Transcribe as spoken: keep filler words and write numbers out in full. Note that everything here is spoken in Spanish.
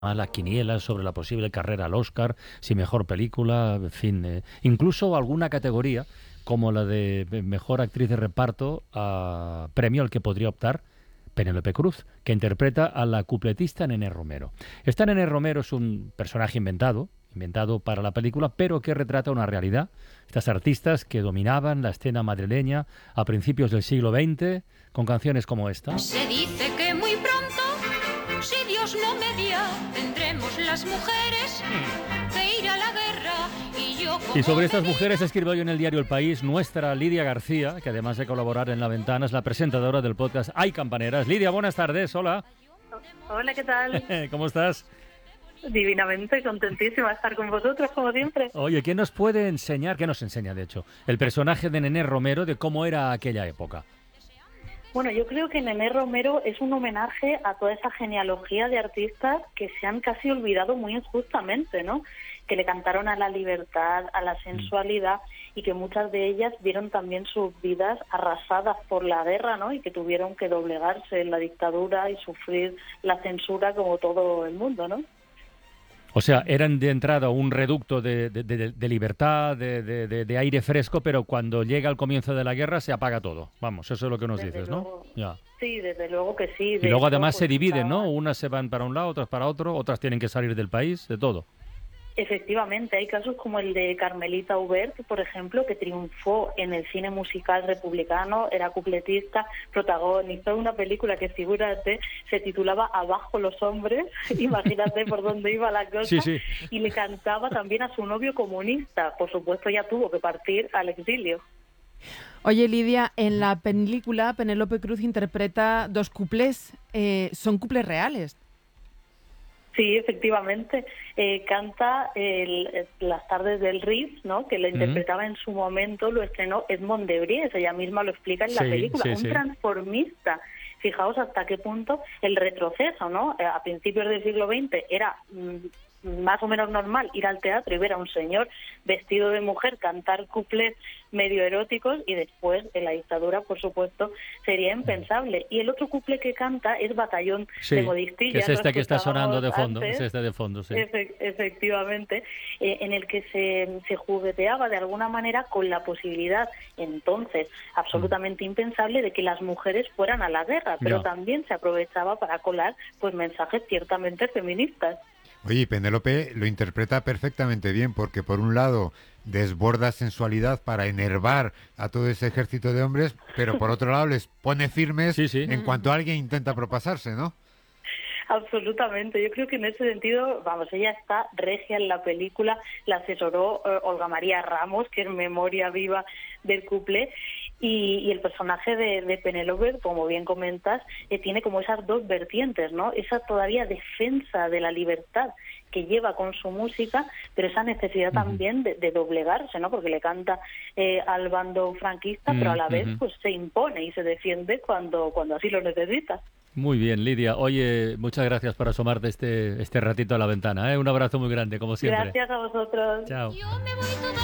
a las quinielas sobre la posible carrera al Oscar, si mejor película, en fin, eh, incluso alguna categoría como la de mejor actriz de reparto, a premio al que podría optar Penélope Cruz, que interpreta a la cupletista Nené Romero. Esta Nené Romero es un personaje inventado, inventado para la película, pero que retrata una realidad. Estas artistas que dominaban la escena madrileña a principios del siglo veinte, con canciones como esta. Se dice que muy pronto, si Dios no media, tendremos las mujeres que ir a la guerra. Y yo Y sobre estas mujeres escribe hoy en el diario El País nuestra Lidia García, que además de colaborar en La Ventana es la presentadora del podcast Hay Campaneras. Lidia, buenas tardes, hola. Hola, ¿qué tal? ¿Cómo estás? Divinamente, contentísima de estar con vosotros, como siempre. Oye, ¿qué nos puede enseñar, qué nos enseña, de hecho, el personaje de Nené Romero de cómo era aquella época? Bueno, yo creo que Nené Romero es un homenaje a toda esa genealogía de artistas que se han casi olvidado muy injustamente, ¿no? Que le cantaron a la libertad, a la sensualidad y que muchas de ellas vieron también sus vidas arrasadas por la guerra, ¿no? Y que tuvieron que doblegarse en la dictadura y sufrir la censura como todo el mundo, ¿no? O sea, eran de entrada un reducto de, de, de, de libertad, de, de, de aire fresco, pero cuando llega el comienzo de la guerra se apaga todo. Vamos, eso es lo que nos Desde dices, luego, ¿no? Ya. Sí, desde luego que sí. Y De luego hecho, además pues, se dividen, estaba- ¿no? Unas se van para un lado, otras para otro, otras tienen que salir del país, de todo. Efectivamente, hay casos como el de Carmelita Hubert, por ejemplo, que triunfó en el cine musical republicano, era cupletista, protagonizó una película que, figúrate, se titulaba Abajo los hombres, imagínate por dónde iba la cosa, Sí, sí. y le cantaba también a su novio comunista, por supuesto ya tuvo que partir al exilio. Oye, Lidia, en la película Penélope Cruz interpreta dos cuplés, eh, son cuplés reales. Sí, efectivamente. Eh, canta el, Las tardes del Ritz, ¿no? Que lo interpretaba en su momento, lo estrenó Edmond de Bries, ella misma lo explica en la Sí, película. sí, Un sí. transformista. Fijaos hasta qué punto el retroceso, ¿no? Eh, A principios del siglo veinte era mm, más o menos normal ir al teatro y ver a un señor vestido de mujer cantar cuplés medio eróticos, y después en la dictadura, por supuesto, sería impensable. Y el otro cuplé que canta es Batallón Sí, de Modistilla. que es lo este que está sonando de escuchábamos fondo, antes. es este de fondo, sí. Efe- efectivamente, eh, en el que se, se jugueteaba de alguna manera con la posibilidad, entonces absolutamente impensable, de que las mujeres fueran a la guerra, pero Ya. también se aprovechaba para colar pues mensajes ciertamente feministas. Oye, y Penélope lo interpreta perfectamente bien, porque por un lado desborda sensualidad para enervar a todo ese ejército de hombres, pero por otro lado les pone firmes Sí, sí. en cuanto alguien intenta propasarse, ¿no? Absolutamente, yo creo que en ese sentido, vamos, ella está regia en la película, la asesoró eh, Olga María Ramos, que es memoria viva del cuplé, y, y el personaje de, de Penélope, como bien comentas, eh, tiene como esas dos vertientes, ¿no? Esa todavía defensa de la libertad que lleva con su música, pero esa necesidad también de, de doblegarse, ¿no? Porque le canta eh, al bando franquista, pero a la vez Ujú. pues se impone y se defiende cuando, cuando así lo necesita. Muy bien, Lidia. Oye, muchas gracias por asomarte este, este ratito a la ventana, ¿eh? Un abrazo muy grande, como siempre. Gracias a vosotros. Chao. Yo me voy toda